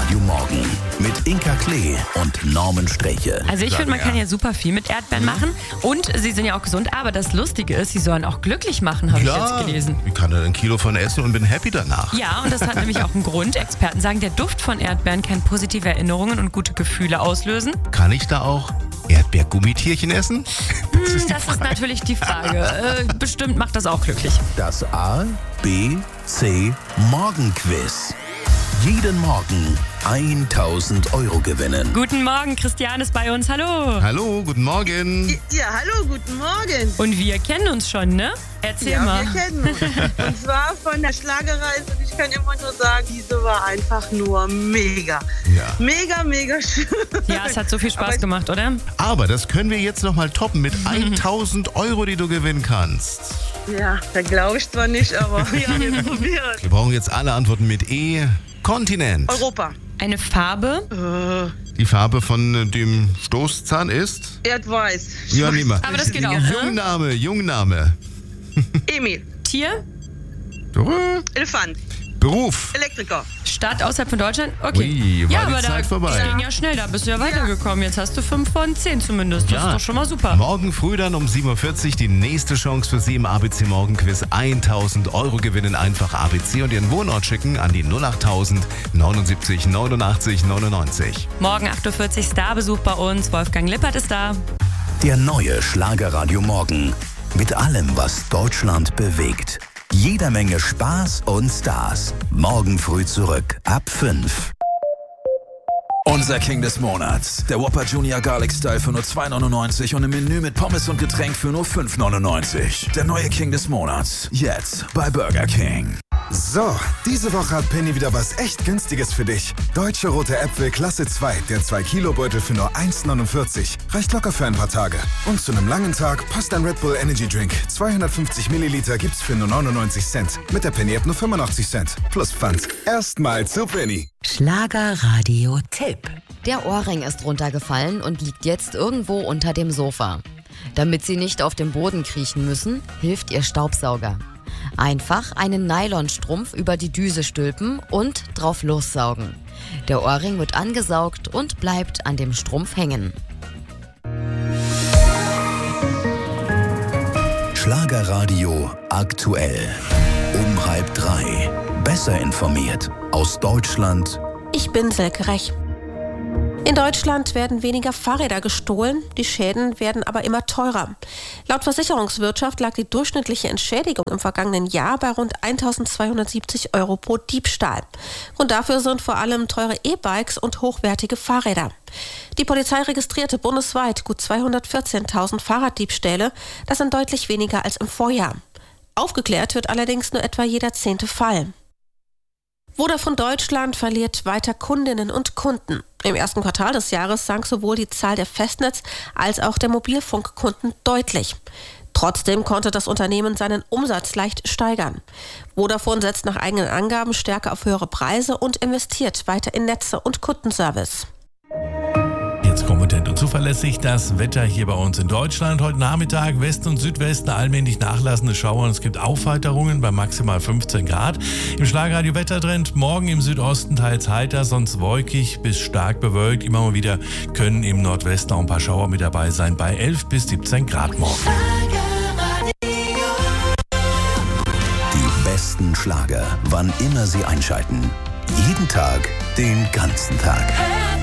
Radio Morgen mit Inka Klee und Norman Sträche. Also ich finde, man kann ja super viel mit Erdbeeren machen und sie sind ja auch gesund, aber das Lustige ist, sie sollen auch glücklich machen, habe ich jetzt gelesen. Ich kann da 1 Kilo von essen und bin happy danach. Ja, und das hat nämlich auch einen Grund. Experten sagen, der Duft von Erdbeeren kann positive Erinnerungen und gute Gefühle auslösen. Kann ich da auch Erdbeergummitierchen essen? Das ist natürlich die Frage. Bestimmt macht das auch glücklich. Das A, B, C Morgenquiz. Jeden Morgen 1.000 Euro gewinnen. Guten Morgen, Christian ist bei uns. Hallo. Hallo, guten Morgen. Ja, hallo, guten Morgen. Und wir kennen uns schon, ne? Erzähl mal. Ja, wir kennen uns. Und zwar von der Schlagerreise. Und ich kann immer nur sagen, diese war einfach nur mega. Ja. Mega, mega schön. Ja, es hat so viel Spaß gemacht, oder? Aber das können wir jetzt nochmal toppen mit 1.000 Euro, die du gewinnen kannst. Ja, da glaube ich zwar nicht, aber ja, wir probieren. Wir brauchen jetzt alle Antworten mit E. Kontinent. Europa. Eine Farbe? Die Farbe von dem Stoßzahn ist? Erdweiß. Ja, nimm mal. Aber das geht auch, ne? Jungname. Emil. Tier? Elefant. Beruf. Elektriker. Stadt außerhalb von Deutschland? Okay. Ui, war ja, die aber Zeit da vorbei. ging ja schnell, da bist du ja weitergekommen. Jetzt hast du 5 von 10 zumindest. Das ist doch schon mal super. Morgen früh dann um 7.40 Uhr die nächste Chance für Sie im ABC Morgenquiz. 1.000 Euro gewinnen, einfach ABC und Ihren Wohnort schicken an die 08000 79 89 99. Morgen 8.40 Uhr Starbesuch bei uns. Wolfgang Lippert ist da. Der neue Schlagerradio Morgen. Mit allem, was Deutschland bewegt. Jeder Menge Spaß und Stars. Morgen früh zurück ab 5. Unser King des Monats. Der Whopper Junior Garlic Style für nur 2,99 und im Menü mit Pommes und Getränk für nur 5,99. Der neue King des Monats. Jetzt bei Burger King. So, diese Woche hat Penny wieder was echt Günstiges für dich. Deutsche rote Äpfel Klasse 2, der 2-Kilo-Beutel für nur 1,49. Reicht locker für ein paar Tage. Und zu einem langen Tag passt ein Red Bull Energy Drink. 250 Milliliter gibt's für nur 99 Cent. Mit der Penny-App nur 85 Cent. Plus Pfand. Erstmal zu Penny. Schlagerradio-Tipp. Der Ohrring ist runtergefallen und liegt jetzt irgendwo unter dem Sofa. Damit Sie nicht auf dem Boden kriechen müssen, hilft Ihr Staubsauger. Einfach einen Nylonstrumpf über die Düse stülpen und drauf lossaugen. Der Ohrring wird angesaugt und bleibt an dem Strumpf hängen. Schlagerradio aktuell. Um 2:30. Besser informiert. Aus Deutschland. Ich bin Silke Rech. In Deutschland werden weniger Fahrräder gestohlen, die Schäden werden aber immer teurer. Laut Versicherungswirtschaft lag die durchschnittliche Entschädigung im vergangenen Jahr bei rund 1.270 Euro pro Diebstahl. Grund dafür sind vor allem teure E-Bikes und hochwertige Fahrräder. Die Polizei registrierte bundesweit gut 214.000 Fahrraddiebstähle, das sind deutlich weniger als im Vorjahr. Aufgeklärt wird allerdings nur etwa jeder 10. Fall. Vodafone Deutschland verliert weiter Kundinnen und Kunden. Im ersten Quartal des Jahres sank sowohl die Zahl der Festnetz- als auch der Mobilfunkkunden deutlich. Trotzdem konnte das Unternehmen seinen Umsatz leicht steigern. Vodafone setzt nach eigenen Angaben stärker auf höhere Preise und investiert weiter in Netze und Kundenservice. Jetzt kompetent und zuverlässig das Wetter hier bei uns in Deutschland. Heute Nachmittag Westen und Südwesten allmählich nachlassende Schauer und es gibt Aufheiterungen bei maximal 15 Grad. Im Schlagerradio Wettertrend morgen im Südosten teils heiter, sonst wolkig bis stark bewölkt. Immer mal wieder können im Nordwesten auch ein paar Schauer mit dabei sein bei 11 bis 17 Grad morgen. Die besten Schlager, wann immer Sie einschalten. Jeden Tag, den ganzen Tag.